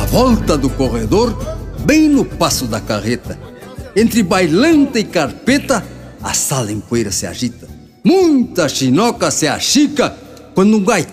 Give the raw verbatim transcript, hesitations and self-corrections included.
volta do corredor, bem no passo da carreta, entre bailanta e carpeta, a sala em poeira se agita. Muita chinoca se achica quando um gaiteiro